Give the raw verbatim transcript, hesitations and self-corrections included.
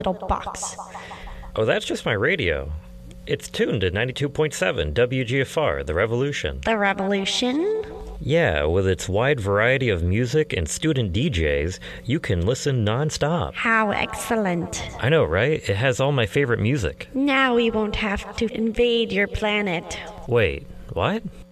little box. Oh, that's just my radio. It's tuned to ninety-two point seven W G F R, The Revolution. The Revolution? Yeah, with its wide variety of music and student D Js, you can listen nonstop. How excellent. I know, right? It has all my favorite music. Now we won't have to invade your planet. Wait, what?